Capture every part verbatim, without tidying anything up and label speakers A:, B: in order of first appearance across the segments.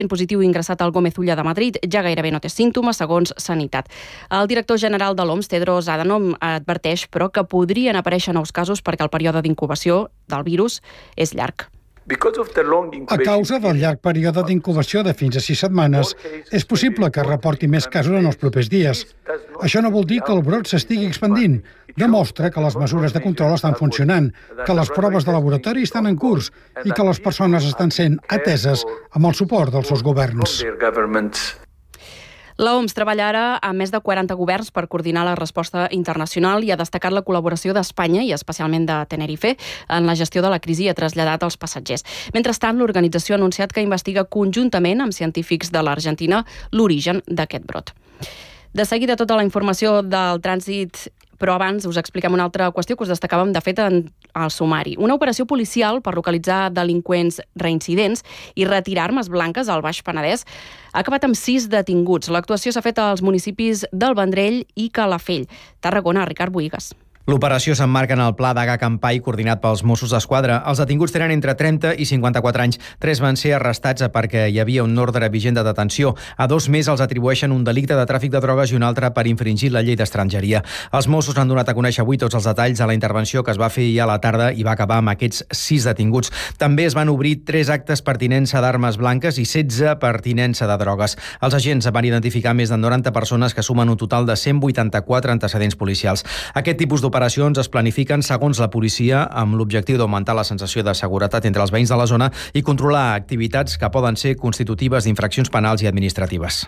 A: positiu ingressat al Gómez Ulla de Madrid ja gairebé no té símptomes, segons Sanitat. El director general de l'O M S, Tedros Adhanom, adverteix, però, que podrien aparèixer nous casos perquè el període d'incubació del virus és llarg.
B: A causa del llarg període d'incubació de fins a sis setmanes, és possible que es reporti més casos en els propers dies. Això no vol dir que el brot s'estigui expandint. Demostra que les mesures de control estan funcionant, que les proves de laboratori estan en curs i que les persones estan sent ateses amb el suport dels seus governs.
A: L'O M S treballa ara amb més de quaranta governs per coordinar la resposta internacional i ha destacat la col·laboració d'Espanya i especialment de Tenerife en la gestió de la crisi i ha traslladat als passatgers. Mentrestant, l'organització ha anunciat que investiga conjuntament amb científics de l'Argentina l'origen d'aquest brot. De seguida, tota la informació del trànsit, però abans us expliquem una altra qüestió que us destacàvem, de fet, en el sumari. Una operació policial per localitzar delinqüents reincidents i retirar armes blanques al Baix Penedès ha acabat amb sis detinguts. L'actuació s'ha fet als municipis del Vendrell i Calafell. Tarragona, Ricard Bohigas.
C: L'operació s'emmarca en el pla d'H Campai coordinat pels Mossos d'Esquadra. Els detinguts tenen entre trenta i cinquanta-quatre anys. Tres van ser arrestats perquè hi havia un ordre vigent de detenció. A dos més els atribueixen un delicte de tràfic de drogues i un altre per infringir la llei d'estrangeria. Els Mossos han donat a conèixer avui tots els detalls de la intervenció que es va fer ahir a la tarda i va acabar amb aquests sis detinguts. També es van obrir tres actes per tinença d'armes blanques i setze per tinença de drogues. Els agents van identificar més de noranta persones que sumen un total de cent vuitanta-quatre antecedents policials. Aquest tipus d'operacions es planifiquen, segons la policia, amb l'objectiu d'augmentar la sensació de seguretat entre els veïns de la zona i controlar activitats que poden ser constitutives d'infraccions penals i administratives.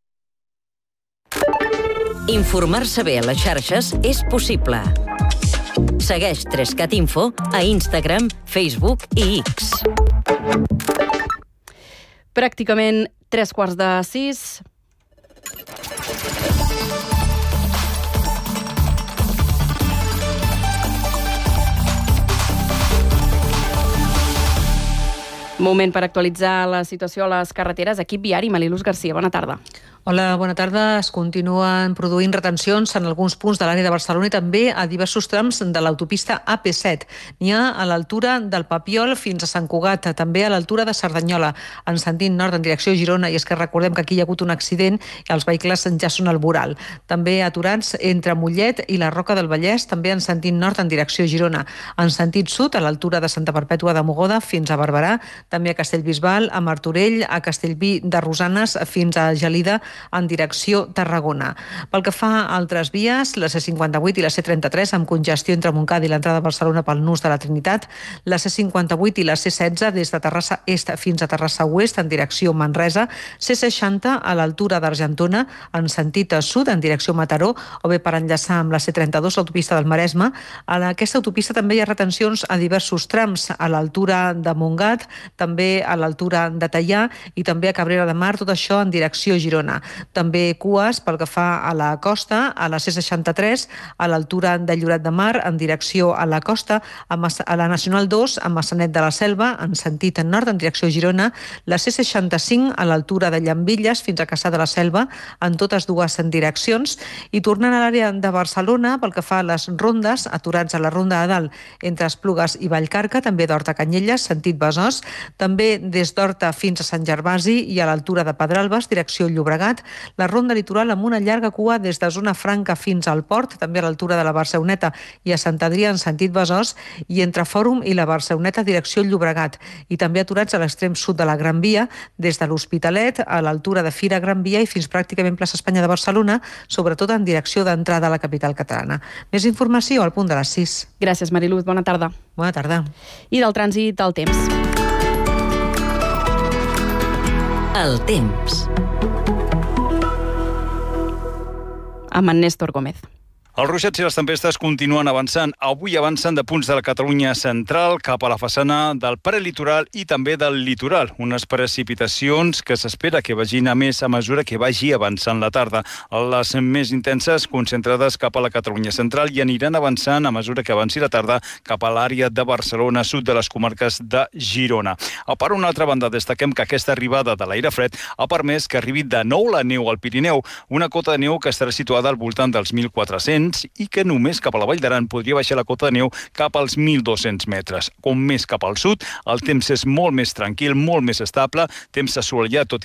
D: Informar-se bé a les xarxes és possible. Segueix Trescat Info a Instagram, Facebook i X.
A: Pràcticament tres quarts de sis. Moment per actualitzar la situació a les carreteres. Equip viari, Mariluz Garcia, bona tarda.
E: Hola, bona tarda. Es continuen produint retencions en alguns punts de l'àrea de Barcelona i també a diversos trams de l'autopista A P set. N'hi ha a l'altura del Papiol fins a Sant Cugat, també a l'altura de Cerdanyola, en sentit nord en direcció a Girona, i és que recordem que aquí hi ha hagut un accident i els vehicles ja són al voral. També aturats entre Mollet i la Roca del Vallès, també en sentit nord en direcció a Girona. En sentit sud, a l'altura de Santa Perpètua de Mogoda fins a Barberà, també a Castellbisbal, a Martorell, a Castellví de Rosanes fins a Gelida, en direcció Tarragona. Pel que fa a altres vies, la C cinquanta-vuit i la C trenta-tres amb congestió entre Montcada i l'entrada a Barcelona pel nus de la Trinitat, la C cinquanta-vuit i la C setze des de Terrassa Est fins a Terrassa Oest en direcció Manresa, C seixanta a l'altura d'Argentona en sentit sud en direcció Mataró, o bé per enllaçar amb la C trenta-dos, l'autopista del Maresme. A aquesta autopista també hi ha retencions a diversos trams, a l'altura de Montgat, també a l'altura de Teià i també a Cabrera de Mar, tot això en direcció a Girona. També cues pel que fa a la costa, a la C seixanta-tres, a l'altura de Lloret de Mar, en direcció a la costa, a la Nacional dos, a Massanet de la Selva, en sentit nord, en direcció a Girona, la C seixanta-cinc, a l'altura de Llambilles, fins a Cassà de la Selva, en totes dues direccions, i tornant a l'àrea de Barcelona, pel que fa a les rondes, aturats a la ronda de dalt, entre Esplugues i Vallcarca, també d'Horta a Canyelles, sentit Besòs, també des d'Horta fins a Sant Gervasi i a l'altura de Pedralbes, direcció Llobregat, la ronda litoral amb una llarga cua des de Zona Franca fins al port, també a l'altura de la Barceloneta i a Sant Adrià en sentit Besòs, i entre Fòrum i la Barceloneta direcció Llobregat, i també aturats a l'extrem sud de la Gran Via, des de l'Hospitalet a l'altura de Fira Gran Via i fins pràcticament plaça Espanya de Barcelona, sobretot en direcció d'entrada a la capital catalana. Més informació al punt de les sis.
A: Gràcies, Mariluz. Bona tarda.
E: Bona tarda.
A: I del trànsit al temps.
D: El temps.
A: Amb en Néstor Gómez.
F: Els ruixats i les tempestes continuen avançant. Avui avancen de punts de la Catalunya central cap a la façana del prelitoral i també del litoral. Unes precipitacions que s'espera que vagin a més a mesura que vagi avançant la tarda. Les més intenses concentrades cap a la Catalunya central i aniran avançant a mesura que avanci la tarda cap a l'àrea de Barcelona, sud de les comarques de Girona. Per una altra banda, destaquem que aquesta arribada de l'aire fred ha permès que arribi de nou la neu al Pirineu, una cota de neu que estarà situada al voltant dels mil quatre-cents vents i que només cap a la Vall d'Aran podria baixar la cota de neu cap als mil dos-cents metres. Com més cap al sud, el temps és molt més tranquil, molt més estable, temps assolellat tot